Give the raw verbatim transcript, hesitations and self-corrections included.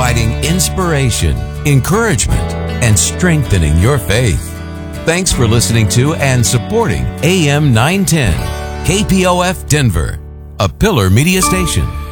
providing inspiration, encouragement, and strengthening your faith. Thanks for listening to and supporting A M nine ten, K P O F Denver, a Pillar Media Station.